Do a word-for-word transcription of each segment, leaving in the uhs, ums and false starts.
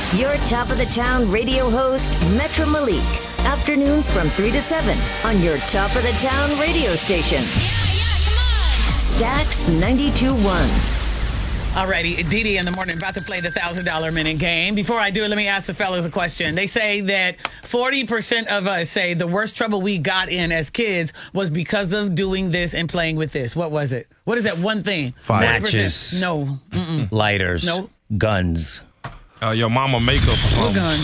Your top of the town radio host, Metro Malik. Afternoons from three to seven on your top of the town radio station. Yeah, yeah, come on. Stax ninety-two point one. Alrighty, Dee Dee in the morning, about to play the one thousand dollar minute game. Before I do it, let me ask the fellas a question. They say that forty percent of us say the worst trouble we got in as kids was because of doing this and playing with this. What was it? What is that one thing? Fire. forty percent. Matches. No. Mm-mm. Lighters. Nope. Guns. Uh, your mama makeup or What something. gun?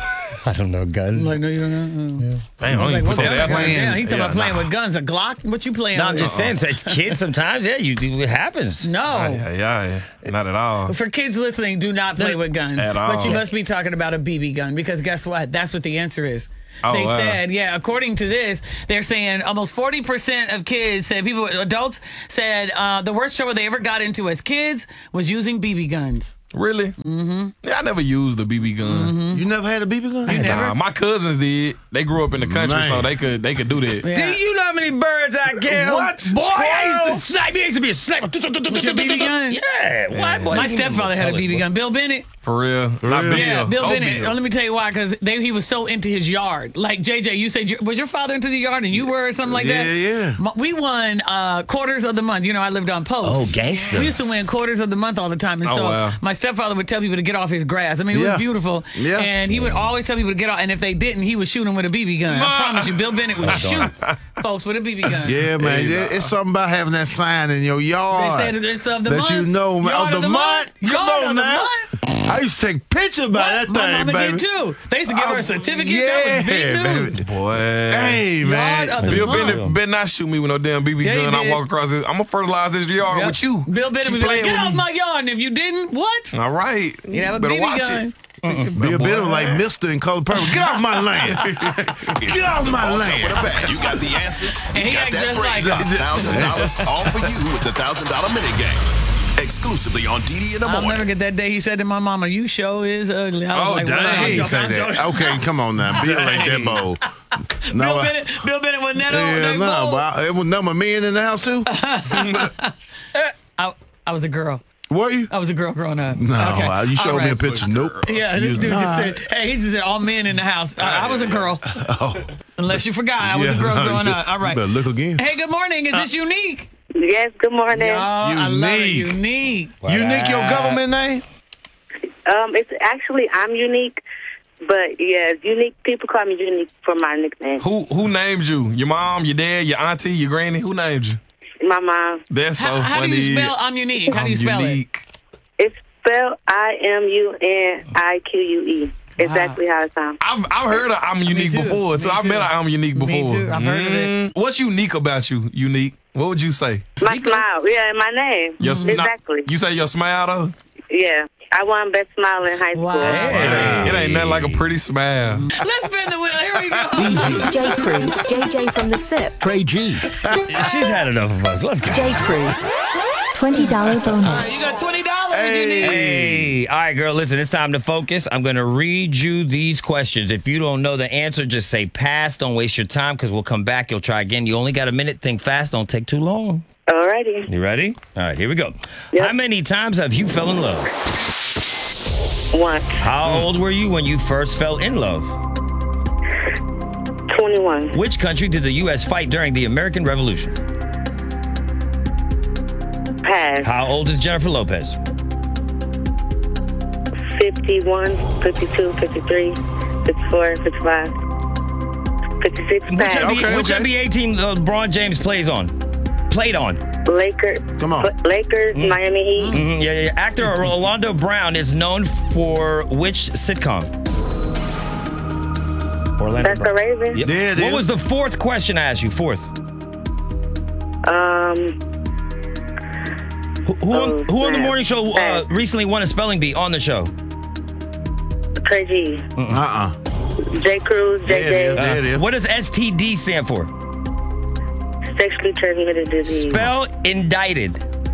I don't know, gun. Like, no, you don't know? Oh. Damn, I was I like, ain't what put gun? that Yeah, in. he's talking Yeah, about playing nah. with guns. A Glock? What you playing No, with? I'm just saying, it's kids sometimes. Yeah, you it happens. No. Yeah, yeah, yeah. Not at all. For kids listening, do not play with guns. At But you all. must be talking about a B B gun because guess what? That's what the answer is. Oh, they wow. said, yeah, according to this, they're saying almost forty percent of kids said, people, adults said uh, the worst trouble they ever got into as kids was using B B guns. Really? Mm-hmm. Yeah, I never used a B B gun. Mm-hmm. You never had a B B gun? You never? Nah, my cousins did. They grew up in the country, Man. so they could they could do that. Yeah. Do you know how many birds I killed? What? Boy, I Squirrels? used to snipe. I used to be a sniper. With your B B gun? Yeah. Why, boy, My you stepfather had a B B boy. gun. Bill Bennett? For real. Not Bill. Yeah, Bill Oh, Bennett. Bill. Oh, let me tell you why, because he was so into his yard. Like, J J, you said, you- was your father into the yard and you were or something like Yeah, that? yeah. M- We won uh, quarters of the month. You know, I lived on post. Oh, gangsters. We used to win quarters of the month all the time. And Oh, so wow. my stepfather would tell people to get off his grass. I mean, it Yeah. was beautiful. Yeah. And he would always tell people to get off. And if they didn't, he would shoot them with a B B gun. I promise you, Bill Bennett would shoot folks with a B B gun. Yeah, man. It- it's something about having that sign in your They yard. said it's of the that month. you know, man. Yard Of the month? Come Yard on of the now. month. I used to take pictures about that My thing, mama baby. did too. They used to give her Oh, a certificate. Yeah, That was big news. baby. Boy. Hey, Yard man. of the Bill month. Bennett better not shoot me with no damn B B Yeah, he gun. I did. walk across this. I'm going to fertilize this yard Yep. with you. Bill Bennett Keep would be like, playing get with off me." my yard. And if you didn't, what? All right. You have a better B B watch gun. it. Bill Bennett was like Mister in Color Purple. Get off my land. Get off my Also land. with a bet, you got the answers. And You he got acts that just break. like one thousand dollars all for you with the one thousand dollar minute game. Exclusively on D D in the I'll morning. never get that day he said to my mama, you show is ugly. I was Oh, like, damn. wow. He ain't say I'm joking. that. Okay, come on now. Bill ain't that bold. Bill No, I- Bennett, Bill Bennett was that old. yeah, that no, bold. but I, it was number men in the house too. I, I was a girl. Were you? I was a girl growing up. No, Okay. uh, you showed All me a right. picture. Nope. Yeah, this You- dude Nah. just said, hey, he just said all men in the house. I, I was a girl. Oh, Unless you forgot, I was yeah, a girl no, growing you- up. All right. You better look again. Hey, good morning. Is this unique? Yes, good morning. Oh, I love it. Unique. Unique. Unique your government name? Um, it's actually I'm unique, but yeah, unique. People call me unique for my nickname. Who who named you? Your mom, your dad, your auntie, your granny? Who named you? My mom. That's so How, how funny. do you spell I'm unique? How do you I'm spell unique. It's spelled I M U N I Q U E. Exactly how it sounds. I've I've heard of I'm unique too. before, so Me I too. met a I'm unique Me before. too. I've heard of it. Mm. What's unique about you? Unique. What would you say? My smile. Yeah, my name. Your sm- exactly. You say your smile though? Yeah. I won best smile in high school. Wow. It ain't, it ain't nothing like a pretty smile. Let's spin the wheel. Here we go. J. Cruz, J J from the S I P. Trey G. She's had enough of us. Let's go. J. Cruz. twenty dollars bonus. You got twenty dollars. Hey. Hey, all right, girl, listen, it's time to focus. I'm going to read you these questions. If you don't know the answer, just say pass. Don't waste your time because we'll come back. You'll try again. You only got a minute. Think fast. Don't take too long. Alrighty. You ready? All right, here we go. Yep. How many times have you fell in love? One. How old were you when you first fell in love? twenty-one. Which country did the U S fight during the American Revolution? Pass. How old is Jennifer Lopez? fifty-one, fifty-two, fifty-three, fifty-four, fifty-five, fifty-six. Which Pass. N B A, Okay, which okay. N B A team uh, LeBron James plays on? Played on. Lakers. Come on. Lakers, Miami Heat. Mhm, yeah, yeah, yeah. Actor Orlando Brown is known for which sitcom? Orlando That's Brown. the Raven. Yep. Yeah, it what is. was the fourth question I asked you? Fourth. Um, Who, who, Oh, on, who on the snap. morning show uh, Hey. recently won a spelling bee on the show? Trey G. Uh-uh. J. Cruz, There it J J. is. There it is. What does S T D stand for? Sexually transmitted disease. Spell indicted.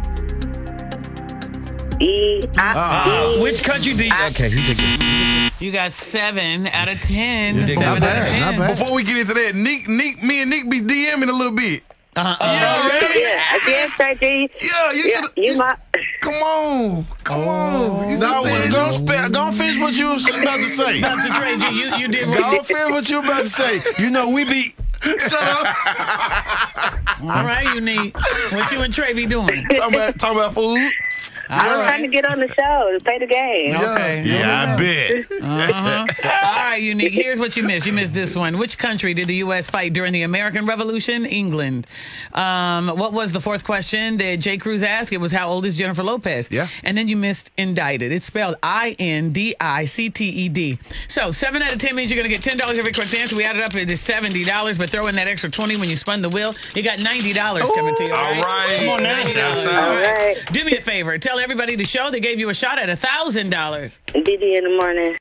E. I, Uh, which country do you... Okay, you did good. You got seven out of ten. You did Seven good. out of Not bad, ten. not bad. Before we get into that, Nick, Nick, me and Nick be DMing a little bit. Uh-huh. Yeah, yeah, again, Trey G. yeah, you Yeah, should. you my. Come on, come on. You No, just said- don't, spell, don't finish what you you was about to say. About to trade you. You, you did Don't what feel what you about to say. You know, we be... Shut up. All right, Unique. What you and Trey be doing? Talking about, talking about food. I was All trying to get on the show to play the game. Okay. Yeah, I bet. Uh-huh. All right, Unique. Here's what you missed. You missed this one. Which country did the U S fight during the American Revolution? England. Um, what was the fourth question that Jay Cruz asked? It was how old is Jennifer Lopez? Yeah. And then you missed indicted. It's spelled I N D I C T E D. So seven out of ten means you're going to get ten dollars every correct answer. We added up it is seventy dollars, but throw in that extra twenty when you spun the wheel. You got ninety dollars coming to you. All right. Come on now. Shouts out. All right. right. Do me a favor. Tell everybody the show. They gave you a shot at one thousand dollars. D D in the morning.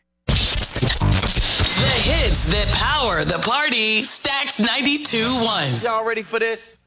The hits that power the party. Stacks ninety-two point one. Y'all ready for this?